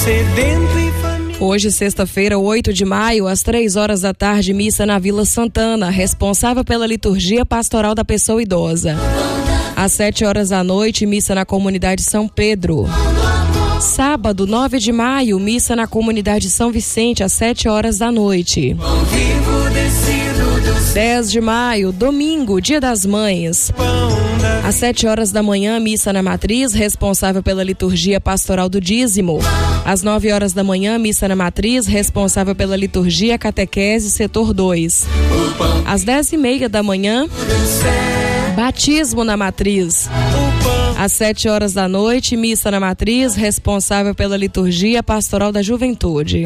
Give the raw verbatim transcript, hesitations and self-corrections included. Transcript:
sedento e faminto. Hoje, sexta-feira, oito de maio, às três horas da tarde, missa na Vila Santana, responsável pela liturgia pastoral da pessoa idosa. Às sete horas da noite, missa na comunidade São Pedro. Sábado, nove de maio, missa na comunidade São Vicente, às sete horas da noite. dez de maio, domingo, dia das mães. Às sete horas da manhã, missa na matriz, responsável pela liturgia pastoral do dízimo. Às nove horas da manhã, missa na matriz, responsável pela liturgia catequese, setor dois. Às dez e meia da manhã, batismo na matriz. Às sete horas da noite, missa na matriz, responsável pela liturgia pastoral da juventude.